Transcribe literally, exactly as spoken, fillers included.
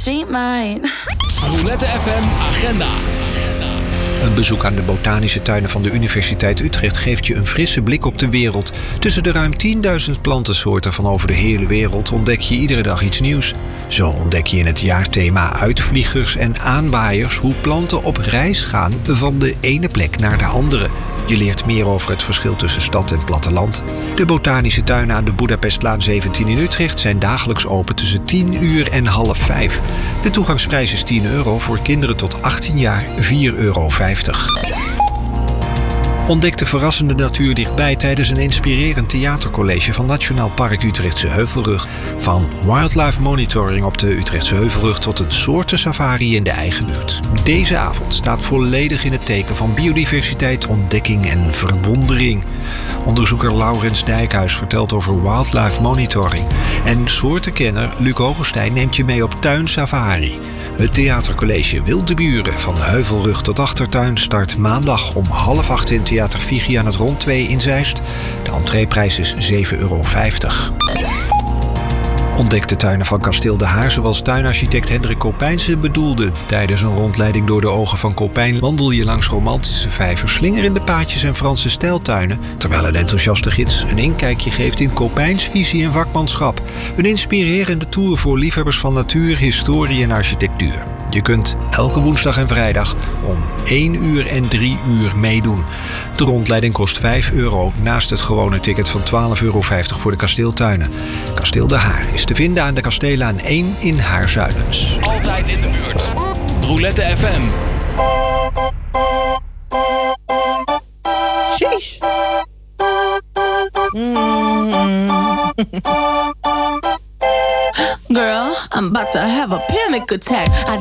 she might. Roulette F M Agenda. Een bezoek aan de botanische tuinen van de Universiteit Utrecht geeft je een frisse blik op de wereld. Tussen de ruim tienduizend plantensoorten van over de hele wereld ontdek je iedere dag iets nieuws. Zo ontdek je in het jaarthema uitvliegers en aanwaaiers hoe planten op reis gaan van de ene plek naar de andere. Je leert meer over het verschil tussen stad en platteland. De botanische tuinen aan de Boedapestlaan zeventien in Utrecht zijn dagelijks open tussen tien uur en half vijf. De toegangsprijs is tien euro, voor kinderen tot achttien jaar vier euro vijftig. Ontdek de verrassende natuur dichtbij tijdens een inspirerend theatercollege van Nationaal Park Utrechtse Heuvelrug. Van wildlife monitoring op de Utrechtse Heuvelrug tot een soortensafari in de eigen buurt. Deze avond staat volledig in het teken van biodiversiteit, ontdekking en verwondering. Onderzoeker Laurens Dijkhuis vertelt over wildlife monitoring. En soortenkenner Luc Hogenstein neemt je mee op tuinsafari. Het theatercollege Wilde Buren van Heuvelrug tot Achtertuin start maandag om half acht in Theater Vigie aan het Rond twee in Zeist. De entreeprijs is zeven euro vijftig. Ontdek de tuinen van Kasteel De Haar zoals tuinarchitect Hendrik Kopijnse bedoelde. Tijdens een rondleiding door de ogen van Kopijn wandel je langs romantische vijvers, slingerende paadjes en Franse stijltuinen, terwijl een enthousiaste gids een inkijkje geeft in Kopijns visie en vakmanschap. Een inspirerende tour voor liefhebbers van natuur, historie en architectuur. Je kunt elke woensdag en vrijdag om één uur en drie uur meedoen. De rondleiding kost vijf euro, naast het gewone ticket van twaalf euro vijftig voor de kasteeltuinen. Kasteel De Haar is te vinden aan de Kasteelaan één in Haarzuilens. Altijd in de buurt. Roulette F M. Sheesh. Mm. Girl, I'm about to have a panic attack. I